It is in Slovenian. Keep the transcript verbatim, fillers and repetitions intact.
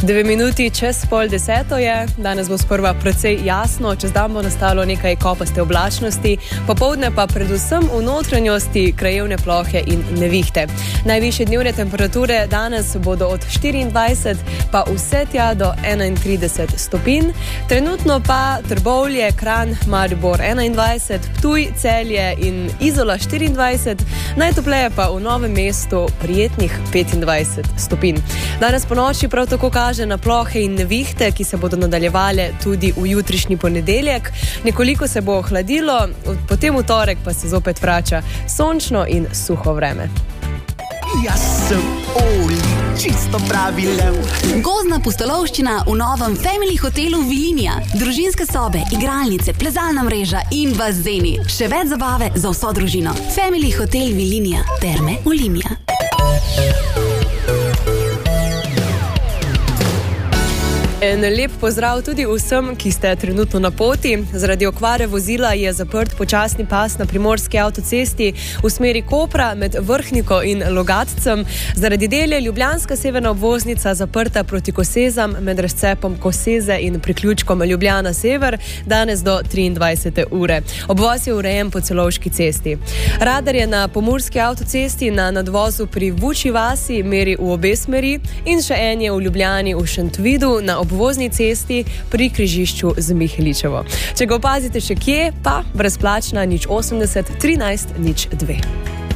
Dve minuti čez pol deseto je, danes bo sprva precej jasno, čez dan bo nastalo nekaj kopaste oblačnosti, popoldne pa predvsem v notranjosti krajevne plohe in nevihte. Najvišje dnevne temperature danes bodo od štiriindvajset pa vse tja do enaintrideset stopinj. Trenutno pa Trbovlje, Kranj, Maribor enaindvajset, Ptuj, Celje in Izola štiriindvajset, najtopleje pa v Novem mestu prijetnih petindvajset stopinj. Danes po noči prav tako kaže na plohe in nevihte, ki se bodo nadaljevale tudi v jutrišnji ponedeljek. Nekoliko se bo ohladilo, potem v torek pa se zopet vrača sončno in suho vreme. Jaz sem Oli, čisto pravi lev. Gozdna pustolovščina v novem Family hotelu Vilinija. Družinske sobe, igralnice, plezalna mreža in bazeni. Še več zabave za vso družino. Family hotel Vilinija, Terme Olimia. En lep pozdrav tudi vsem, ki ste trenutno na poti. Zaradi okvare vozila je zaprt počasni pas na primorski avtocesti v smeri Kopra med Vrhniko in Logatcem. Zaradi del je ljubljanska severna obvoznica zaprta proti Kosezam med razcepom Koseze in priključkom Ljubljana Sever danes do triindvajsete ure. Obvoz je urejen po Celovški cesti. Radar je na pomurski avtocesti na nadvozu pri Vuči vasi meri v obe smeri in še en je v Ljubljani v Šentvidu na obvozni cesti pri križišču z Miheličevo. Če ga opazite še kje, pa brezplačna nič osemdeset trinajst nič dve.